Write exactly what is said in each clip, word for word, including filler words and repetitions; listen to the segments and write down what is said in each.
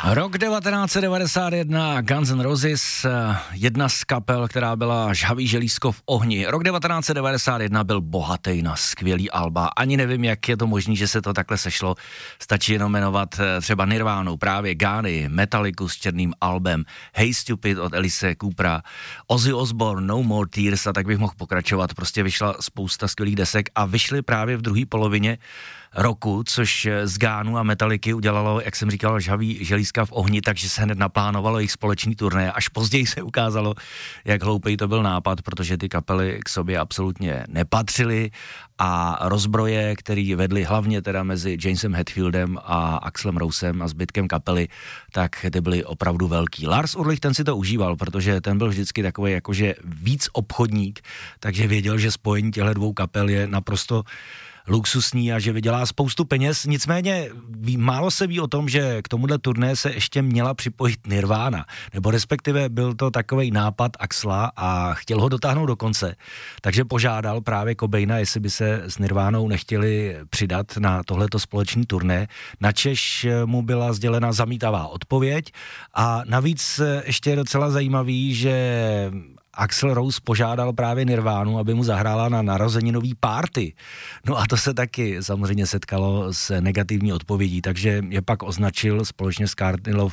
Rok devatenáct set devadesát jedna, Guns N' Roses, jedna z kapel, která byla žhavý želízko v ohni. Rok devatenáct set devadesát jedna byl bohatý na skvělý alba. Ani nevím, jak je to možné, že se to takhle sešlo. Stačí jenom jmenovat třeba Nirvánu, právě Gány, Metalliku s černým albem, Hey Stupid od Alice Coopera, Ozzy Osbourne, No More Tears a tak bych mohl pokračovat. Prostě vyšla spousta skvělých desek a vyšly právě v druhé polovině roku, což z Gánu a Metalliky udělalo, jak jsem říkal, žhavý želízka v ohni, takže se hned naplánovalo jejich společný turné. Až později se ukázalo, jak hloupej to byl nápad, protože ty kapely k sobě absolutně nepatřily a rozbroje, který vedly hlavně teda mezi Jamesem Hetfieldem a Axlem Rosem a zbytkem kapely, tak ty byly opravdu velký. Lars Ulrich, ten si to užíval, protože ten byl vždycky takový jakože víc obchodník, takže věděl, že spojení těchto dvou kapel je naprosto luxusní a že vydělá spoustu peněz, nicméně ví, málo se ví o tom, že k tomuhle turné se ještě měla připojit Nirvana, nebo respektive byl to takovej nápad Axla a chtěl ho dotáhnout do konce, takže požádal právě Cobaina, jestli by se s Nirvánou nechtěli přidat na tohleto společný turné, načež mu byla sdělena zamítavá odpověď a navíc ještě je docela zajímavý, že Axl Rose požádal právě Nirvánu, aby mu zahrála na narozeninový party. No a to se taky samozřejmě setkalo s negativní odpovědí, takže je pak označil společně s Courtney Love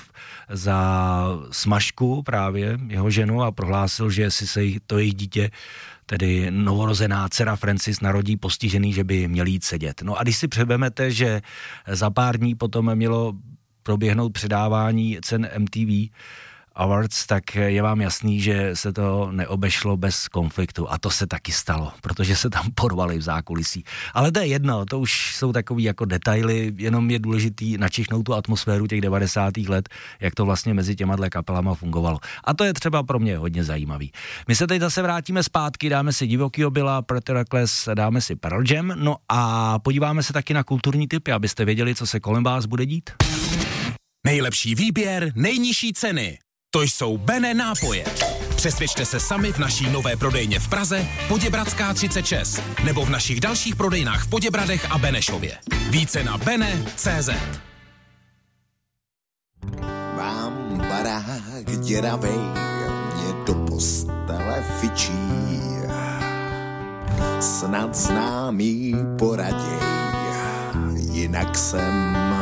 za smažku právě jeho ženu a prohlásil, že si se to jejich dítě, tedy novorozená dcera Francis, narodí postižený, že by měl jít sedět. No a když si převezmete, že za pár dní potom mělo proběhnout předávání cen M T V Awards, tak je vám jasný, že se to neobešlo bez konfliktu a to se taky stalo, protože se tam porvali v zákulisí. Ale to je jedno, to už jsou takový jako detaily, jenom je důležitý načichnout tu atmosféru těch devadesátých let, jak to vlastně mezi těma dle kapelama fungovalo. A to je třeba pro mě hodně zajímavý. My se teď zase vrátíme zpátky, dáme si Divokýho Billa, Pretty Reckless, dáme si Pearl Jam, no a podíváme se taky na kulturní tipy, abyste věděli, co se kolem vás bude dít. Nejlepší výběr, nejnižší ceny. To jsou Bene nápoje. Přesvědčte se sami v naší nové prodejně v Praze, Poděbradská třicet šest, nebo v našich dalších prodejnách v Poděbradech a Benešově. Více na bene tečka cé zet. Mám barák děravej, mě do postele fičí. Snad známý poraděj, jinak jsem